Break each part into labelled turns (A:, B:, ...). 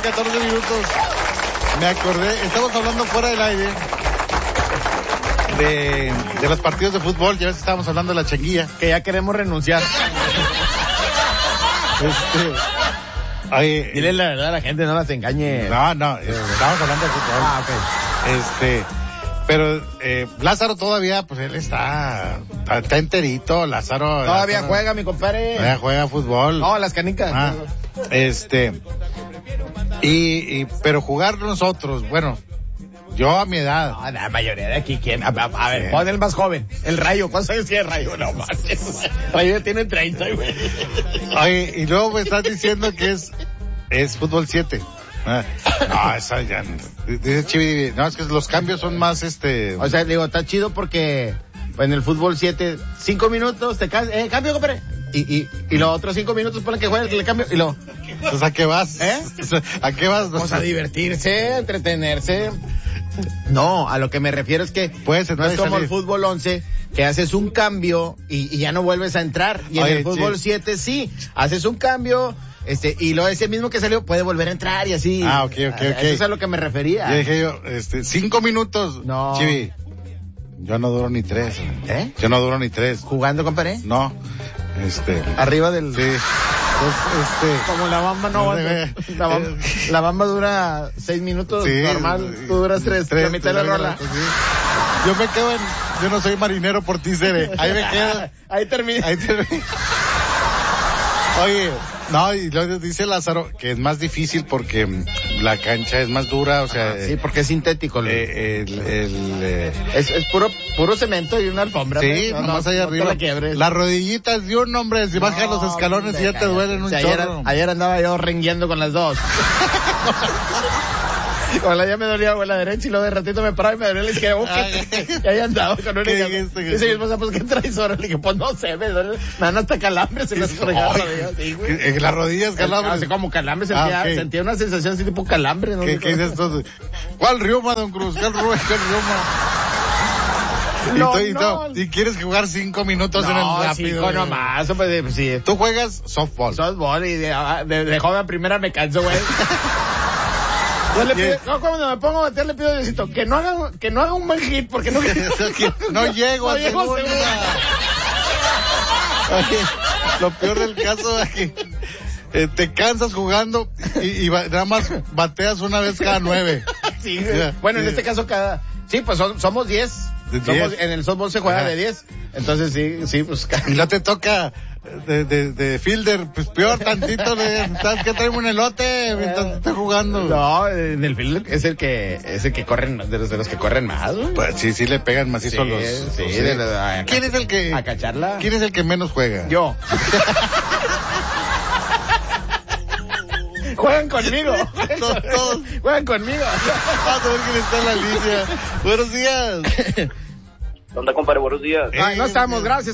A: 14 minutos. Me acordé, estamos hablando fuera del aire de los partidos de fútbol. Ya ves que estábamos hablando de la changuilla.
B: Que ya queremos renunciar.
A: Oye,
B: dile la verdad a la gente, no las engañe.
A: No, estamos hablando de fútbol.
B: Ok.
A: Pero Lázaro todavía, pues él está enterito. Lázaro
B: juega, mi compadre.
A: Todavía juega fútbol.
B: No, las canicas.
A: Pero jugar nosotros, bueno, yo a mi edad.
B: No, la mayoría de aquí, ¿quién? A ver, pon el más joven. El Rayo, ¿cuántos años tiene el Rayo? No manches. Rayo ya tiene 30, güey.
A: Oye, y luego me estás diciendo que es fútbol 7. No, esa ya. Dice Chivi, no, es que los cambios son más
B: O sea, digo, está chido porque en el fútbol 7, 5 minutos, te cansas, cambio, compadre. Y los otros 5 minutos para que juegue, que le cambio, y lo.
A: Pues, ¿a qué vas? ¿A qué vas?
B: Pues a divertirse, a entretenerse. No, a lo que me refiero es que no es como el fútbol 11, que haces un cambio y ya no vuelves a entrar. Y en el fútbol 7 sí, haces un cambio, y lo ese mismo que salió puede volver a entrar y así.
A: Ok.
B: Eso es a lo que me refería.
A: Yo dije 5 minutos.
B: No.
A: Chivi, yo no duro ni 3. Yo no duro ni 3.
B: ¿Jugando, compadre?
A: No.
B: Arriba del...
A: Sí.
B: Como la bamba no aguanta. La bamba dura 6 minutos, sí, normal. Tú duras 3, la mitad de la rola.
A: Sí. Yo me quedo yo no soy marinero por ti, Cere. Ahí me quedo.
B: Ahí termina.
A: Oye, no, y luego dice Lázaro que es más difícil porque la cancha es más dura, o sea...
B: sí, porque es sintético. Es puro cemento y una alfombra.
A: Sí, nomás allá arriba. Las rodillitas de un hombre, si bajas los escalones y ya te duelen un chorro.
B: Ayer andaba yo rengueando con las dos. Con la ya me dolía la derecha y luego de ratito me paraba y me dolía la izquierda. Y ahí andaba con una niña. Dice mi esposa, pues, ¿qué traes ahora? Le dije, pues, no sé, me dan hasta calambres. Se me hace regar la rodilla. Sí, güey.
A: En las rodillas calambres.
B: Así como calambres, sentía una sensación así tipo calambre. ¿No?
A: ¿Qué dices tú? ¿Cuál rioma, don Cruz? ¿Cuál rioma? Y quieres jugar 5 minutos en el rápido.
B: 5 nomás. Pues, sí.
A: Tú juegas softball.
B: Softball y de joven a primera me canso, güey. Yo le pido, cuando me pongo a batear le pido a Diosito que no haga un buen hit porque no
A: llego a segunda. Lo peor del caso es que te cansas jugando y nada más bateas una vez cada 9.
B: Sí, bueno, en este caso sí, pues somos 10. En el softball se juega de 10. Entonces sí, pues.
A: Y no te toca de fielder, pues peor tantito, ¿sabes qué? Traemos un elote mientras estás jugando.
B: No, en el fielder es el que corren, de los que corren más, ¿no?
A: Pues sí le pegan macizo los.
B: Sí,
A: ¿Quién es el que?
B: A cacharla.
A: ¿Quién es el que menos juega?
B: Yo. Juegan conmigo.
A: Todos.
B: Juegan conmigo.
A: Vamos a ver quién está en la línea. Buenos días.
C: ¿Dónde, compadre? Buenos días.
B: No estamos, gracias.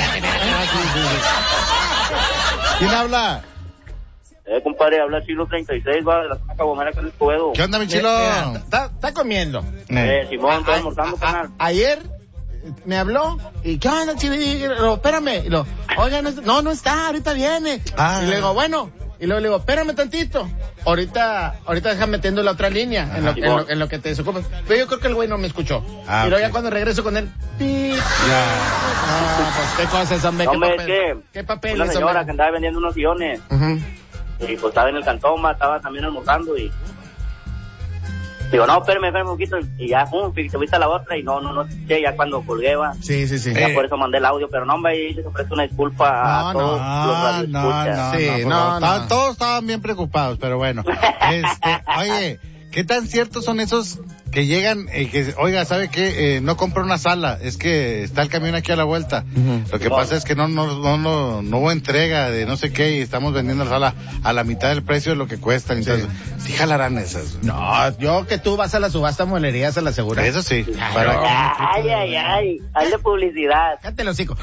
A: ¿Quién habla?
C: Compadre, habla Chilo 36, va de la zona cabomera con el Escobedo.
A: ¿Qué onda, mi Chilo?
B: Está comiendo.
C: Simón, estoy almorzando, canal.
B: Ayer me habló y ¿qué onda, Chilo? Espérame. Oiga, no está, ahorita viene. Y le digo, bueno. Y luego le digo, espérame tantito. Ahorita déjame metiendo la otra línea en lo que te desocupas. Pero yo creo que el güey no me escuchó. Y luego ya cuando regreso con él, ¡pip! Pues qué cosas, hombre. ¿Qué papel?
C: Una señora que andaba vendiendo unos sillones. Y pues estaba en el cantón, estaba también almorzando y... Digo, no, espérame un poquito. Y ya, te fuiste a la otra y no, ya cuando colgué, va.
B: Sí.
C: Ya por eso mandé el audio, pero no, hombre, y les ofrezco una disculpa a todos los radioescuchas.
A: Todos estaban bien preocupados, pero bueno. Oye, ¿qué tan ciertos son esos que llegan y que, oiga, ¿sabe qué? No compra una sala, es que está el camión aquí a la vuelta. Lo que pasa es que no hubo entrega de no sé qué y estamos vendiendo la sala a la mitad del precio de lo que cuesta. Entonces, sí jalarán esas.
B: No, yo que tú vas a la subasta mueblería, se la asegura.
A: Eso sí.
C: Hazle publicidad.
B: Cállate el hocico.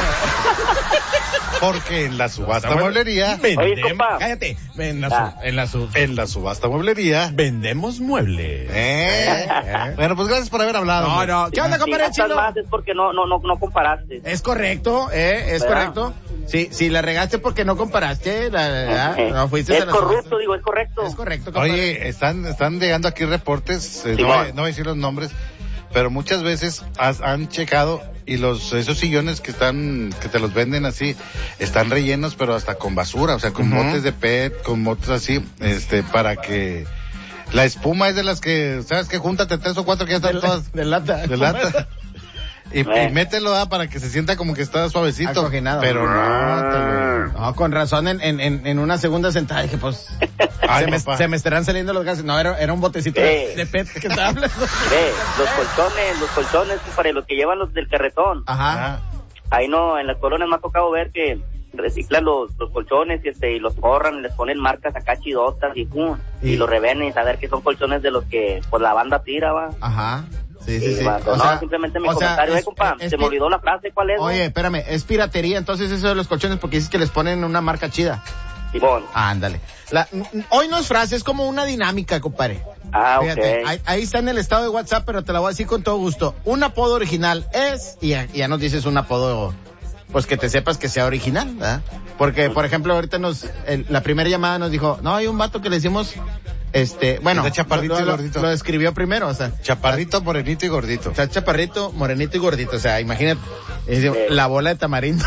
A: Porque en la subasta mueblería
B: cállate. En la subasta
A: mueblería
B: vendemos muebles.
A: Bueno, pues gracias por haber hablado.
B: No. ¿Qué onda, compadre Chilo?
C: Más es porque no comparaste.
B: Es correcto, es correcto. Sí, si la regaste porque no comparaste, no fuiste.
C: Es corrupto, digo, es correcto.
B: Es correcto, compadre.
A: Oye, están llegando aquí reportes, no voy a decir los nombres, pero muchas veces han checado y esos sillones que te los venden así, están rellenos, pero hasta con basura, o sea, con botes de PET, con botes así, para que la espuma es de las que, ¿sabes qué? Júntate 3 o 4 que ya están todas
B: de lata.
A: Y mételo para que se sienta como que está suavecito.
B: Acoginado.
A: Pero no,
B: con razón en una segunda sentada dije, pues, se me estarán saliendo los gases. No, era un botecito de PET que te hablas.
C: Los colchones para los que llevan los del carretón.
B: Ajá.
C: Ahí no, en las colonias me ha tocado ver que reciclan los colchones y los forran, les ponen marcas acá chidotas y los revenden y saber que son colchones de los que pues la banda tira, va.
B: Ajá. Sí.
C: Simplemente mi comentario, compa, se me olvidó la frase, ¿cuál es?
B: Oye, espérame, es piratería entonces eso de los colchones porque dices que les ponen una marca chida.
C: Simón.
B: Ándale. Hoy no es frase, es como una dinámica, compadre. Fíjate,
C: ok.
B: ahí está en el estado de WhatsApp, pero te la voy a decir con todo gusto. Un apodo original es, y ya nos dices un apodo, pues que te sepas que sea original, ¿verdad? Porque, por ejemplo, ahorita la primera llamada nos dijo, no, hay un vato que le decimos, bueno,
A: chaparrito y gordito.
B: Lo describió primero, o sea.
A: Chaparrito, morenito y gordito.
B: Está chaparrito, morenito y gordito, o sea, imagínate, la bola de tamarindo.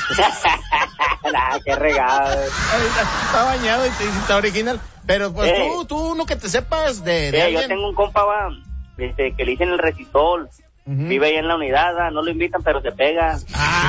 C: Qué regado.
B: Está bañado y está original. Pero pues tú uno que te sepas de alguien.
C: Yo tengo un compa, que le dicen el resistol. Vive ahí en la unidad, no lo invitan, pero se pega.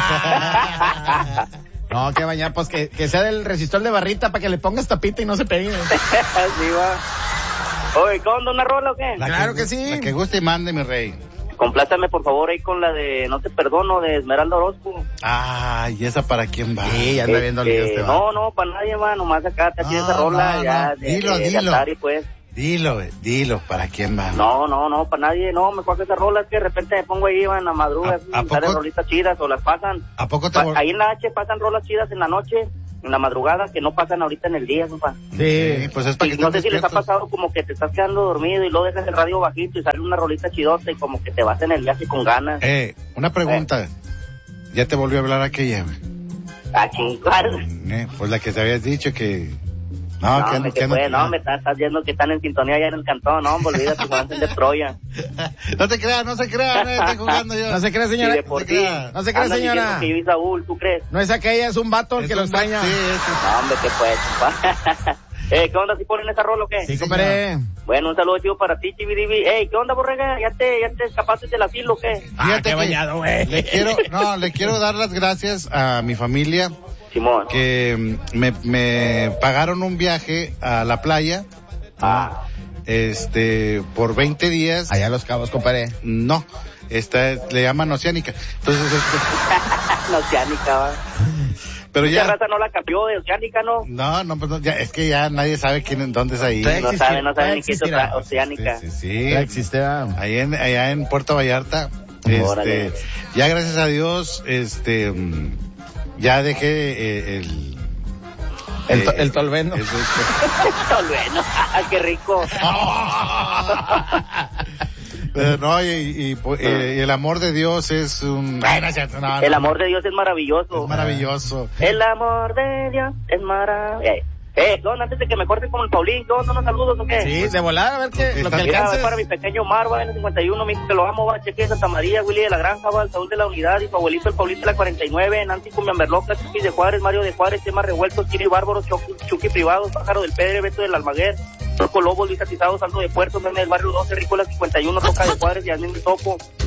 B: No, que bañar, pues que sea del resistor de barrita para que le pongas tapita y no se pegue.
C: Sí, va. Oye, ¿cómo onda, una rola o qué?
B: Claro que sí.
A: La que guste y mande, mi rey.
C: Complátame, por favor, ahí con la de No te perdono, de Esmeralda Orozco.
A: ¿Y esa para quién va?
B: Sí, ya anda viendo el
C: No, para nadie, va, nomás acá te hacía esa rola, ya.
A: Dilo.
C: Atari, pues.
A: Dilo, ¿para quién va?
C: No, para nadie, no, me coge esa rola, es que de repente me pongo ahí, en la madrugada, salen rolitas chidas, o las pasan.
A: ¿A poco
C: ahí en la H pasan rolas chidas en la noche, en la madrugada, que no pasan ahorita en el día, compa.
A: Sí, pues es para que
C: no sé si les ha pasado como que te estás quedando dormido y luego dejas el radio bajito y sale una rolita chidota y como que te vas en el viaje con ganas.
A: Una pregunta, ¿ya te volvió a hablar aquella?
C: ¿Cuál?
A: Pues la que te habías dicho que...
C: me estás viendo que están en sintonía allá en el cantón, no, olvídate, se van a encender Troya.
A: No te creas, estoy jugando yo.
B: No se crea, señora. No se crea, señora.
C: Que Saúl, ¿tú crees?
B: No es aquella, es un vato el que lo extraña.
C: Sí, no, hombre, ¿qué pues? ¿Qué onda, si ponen esa rola o qué?
B: Sí, compadre.
C: Bueno, un saludo chido para ti, Chividivi. ¿Qué onda, borrega? ¿Ya te escapaste del asilo o qué?
B: Qué bañado, güey.
A: Le quiero dar las gracias a mi familia.
C: Simón.
A: Que me pagaron un viaje a la playa. Por 20 días.
B: Allá a Los Cabos, compadre.
A: No, le llaman Oceánica. Entonces,
C: Oceánica, va.
A: Pero
C: ya. Esa raza no la cambió de Oceánica, ¿no?
A: No, pues no, ya, es que ya nadie sabe dónde es ahí.
C: No saben ni qué es Oceánica.
A: Sí.
B: Ya existe,
A: allá en Puerto Vallarta. Ya gracias a Dios, ya dejé
B: el tolveno.
C: El tolveno, qué rico.
A: Pero y el amor de Dios es un...
C: El amor de Dios es maravilloso.
A: Es maravilloso.
C: El amor de Dios es maravilloso. Antes de que me corten como el Paulín, unos saludos o qué?
B: Sí, de volada, a ver qué lo que
C: alcances. Para mi pequeño Omar, en el 51, mi hijo que lo amo, Cheque de Santa María, Willy de la Granja, el Saúl de la Unidad, y su abuelito el Paulín de la 49, Nancy Cumbiamberloca, Chucky de Juárez, Mario de Juárez, Chema Revueltos, Kiri Bárbaro, Chucky Privado, Pájaro del Pedre, Beto del Almaguer, Rocco Lobo, Luis Atizado, Salto de Puerto, Meme del Barrio 12, Rico de la 51, Toca de Juárez, Yasmín de Topo,